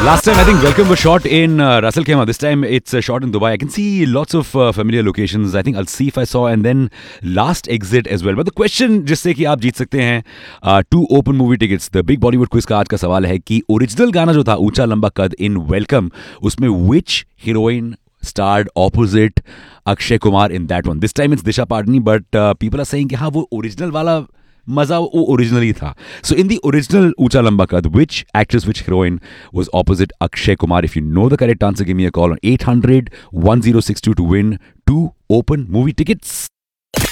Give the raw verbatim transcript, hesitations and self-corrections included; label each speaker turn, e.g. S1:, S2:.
S1: Last time, I think Welcome was shot in uh, Russell Khema. This time, it's uh, shot in Dubai. I can see lots of uh, familiar locations. I think Al Seef I saw, and then Last Exit as well. But the question, जिससे कि आप जीत सकते हैं uh, two open movie tickets. The big Bollywood quiz का आज का सवाल है कि ओरिजिनल गाना जो था ऊंचा लंबा कद in Welcome, उसमें which heroine starred opposite Akshay Kumar in that one? This time it's Disha Padani, but uh, people are saying कि हाँ वो original वाला मजा वो ओरिजिनली था. So in the original ऊंचा लंबा कद, which actress, which heroine was opposite Akshay Kumar? If you know the correct answer, give me a call on eight hundred one oh six two to win two open movie tickets.